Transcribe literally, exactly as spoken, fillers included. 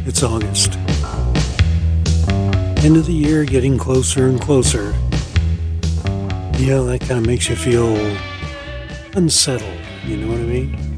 It's August. End of the year getting closer and closer. Yeah, that kind of makes you feel unsettled, you know what I mean?